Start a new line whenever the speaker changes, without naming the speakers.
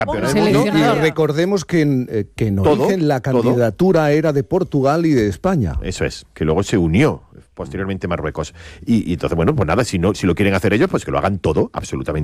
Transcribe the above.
Campeona del mundo.
Y recordemos que en origen la candidatura era de Portugal y de España.
Eso es, que luego se unió posteriormente Marruecos. Y entonces, bueno, pues nada, si lo quieren hacer ellos, pues que lo hagan todo, absolutamente.